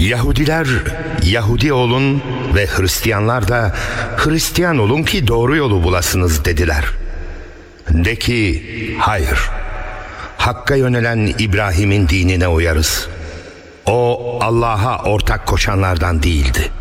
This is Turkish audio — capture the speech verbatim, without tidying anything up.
Yahudiler Yahudi olun ve Hristiyanlar da Hristiyan olun ki doğru yolu bulasınız dediler. De ki hayır, Hakk'a yönelen İbrahim'in dinine uyarız. O Allah'a ortak koşanlardan değildi.